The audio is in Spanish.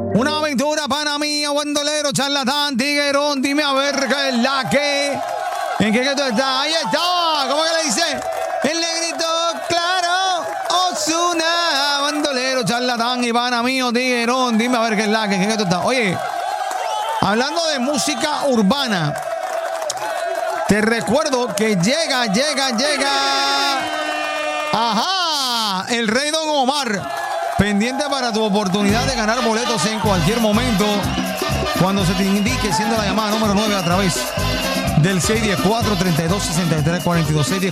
Una aventura pana mía, bandolero, charlatán, tiguerón, dime a ver qué es la que. ¿En qué tú estás? Ahí está. ¿Cómo que le dice? El negrito, claro, Ozuna, bandolero, charlatán y pana mío, tiguerón, dime a ver qué es la que. ¿En qué tú estás? Oye, hablando de música urbana, te recuerdo que llega. Ajá, el rey Don Omar. Pendiente para tu oportunidad de ganar boletos en cualquier momento cuando se te indique, siendo la llamada número 9 a través del 614-3263-42.